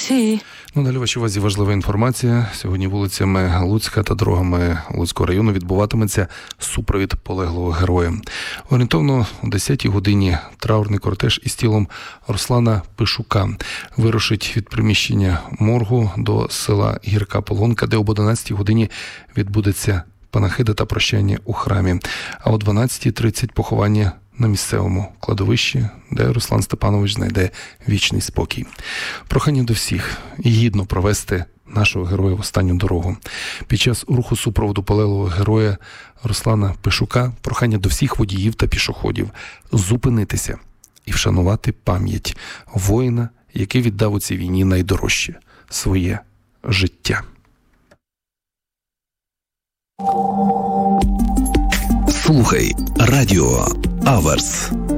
всі. Далі вашій увазі важлива інформація. Сьогодні вулицями Луцька та дорогами Луцького району відбуватиметься супровід полеглого героя. Орієнтовно о 10-й годині траурний кортеж із тілом Руслана Пишука вирушить від приміщення моргу до села Гірка Полонка, де об 11-й годині відбудеться панахида та прощання у храмі. А о 12:30 поховання на місцевому кладовищі, де Руслан Степанович знайде вічний спокій. Прохання до всіх гідно провести нашого героя в останню дорогу. Під час руху супроводу полеглого героя Руслана Пишука прохання до всіх водіїв та пішоходів зупинитися і вшанувати пам'ять воїна, який віддав у цій війні найдорожче – своє життя. Слухай радіо Аверс.